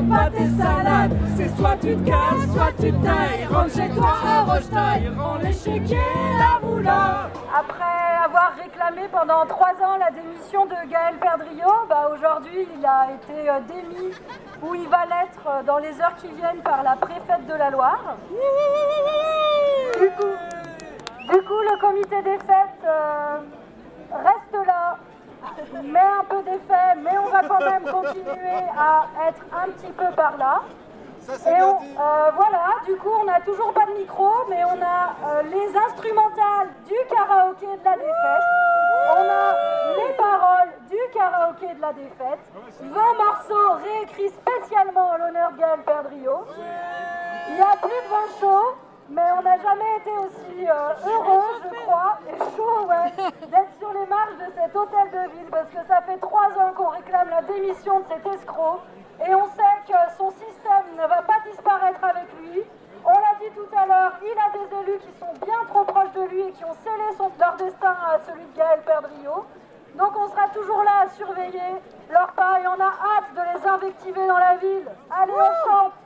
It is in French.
pas tes salades. C'est soit tu te casses, soit tu te tailles. Rentre chez toi à Rochetaille, rends l'échiquier la moula. Après avoir réclamé pendant 3 ans la démission de Gaël Perdriau, aujourd'hui il a été démis, ou il va l'être dans les heures qui viennent par la préfète de la Loire. Du coup, le comité des fêtes reste là, met un peu d'effet, mais on va quand même continuer à être un petit peu par là. Et voilà, du coup, on n'a toujours pas de micro, mais on a les instrumentales du karaoké de la défaite. On a les paroles du karaoké de la défaite. 20 morceaux réécrits spécialement en l'honneur de Gaël Perdriau. Il y a plus de 20 shows, mais on n'a jamais été aussi heureux, je crois, et chaud, d'être sur les marches de cet hôtel de ville, parce que ça fait 3 ans qu'on réclame la démission de cet escroc. Et on sait que son système ne va pas disparaître avec lui. On l'a dit tout à l'heure, il a des élus qui sont bien trop proches de lui et qui ont scellé leur destin à celui de Gaël Perdriau. Donc on sera toujours là à surveiller leur pas et on a hâte de les invectiver dans la ville. Allez, on chante!